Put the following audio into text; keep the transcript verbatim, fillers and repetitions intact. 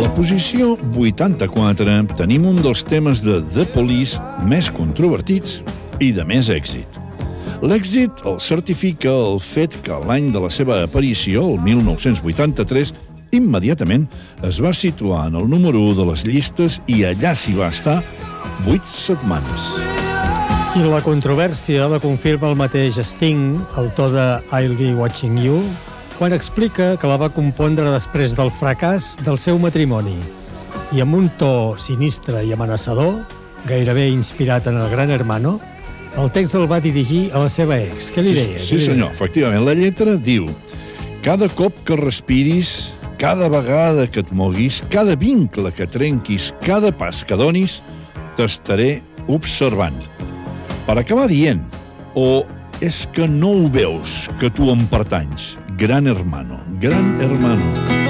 la posició vuitanta-quatre tenim un dels temes de The Police més controvertits i de més èxit. L'èxit el certifica el fet que l'any de la seva aparició, el mil nou-cents vuitanta-tres, immediatament es va situar en el número u de les llistes i allà s'hi va estar vuit setmanes. I la controvèrsia la confirma el mateix Sting, autor de I'll Be Watching You, quan explica que la va compondre després del fracàs del seu matrimoni. I amb un to sinistre i amenaçador, gairebé inspirat en el Gran Hermano, el text el va dirigir a la seva ex. Què li deia? Sí, sí senyor, efectivament. La lletra diu: cada cop que respiris, cada vegada que et moguis, cada vincle que trenquis, cada pas que donis, t'estaré observant. Per acabar dient, o és que no ho veus, que tu em pertanys? Gran Hermano, Gran Hermano.